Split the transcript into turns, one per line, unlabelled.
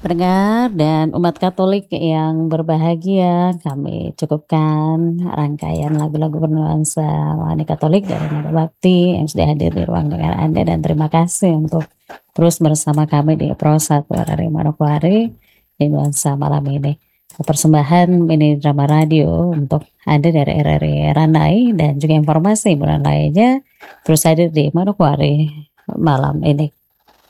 Pendengar dan umat Katolik yang berbahagia, kami cukupkan rangkaian lagu-lagu bernuansa rohani Katolik dari Nada Bakti yang sudah hadir di ruang dengar Anda, dan terima kasih untuk terus bersama kami di Pro 1 RRI Manokwari di nuansa malam ini. Persembahan mini drama radio untuk Anda dari RRI Ranai, dan juga informasi bulan lainnya terus hadir di Manokwari malam ini.